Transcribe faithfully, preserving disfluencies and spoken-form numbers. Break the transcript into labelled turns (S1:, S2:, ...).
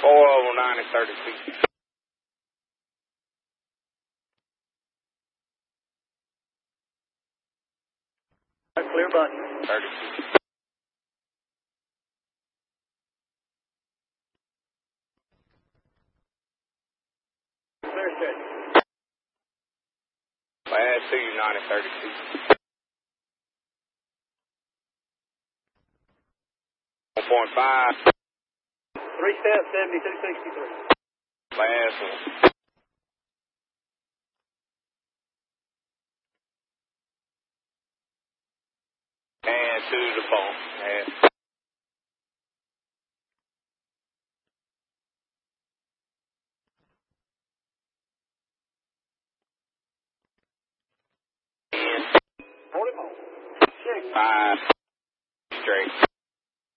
S1: four oh nine and thirty-two.
S2: Clear button.
S1: thirty-two.
S2: Clear set.
S1: Last two United thirty-two. one point five.
S2: Three steps, seventy-two sixty-three.
S1: Last one. And to the phone. And
S2: Hold him on. Six.
S1: five straight.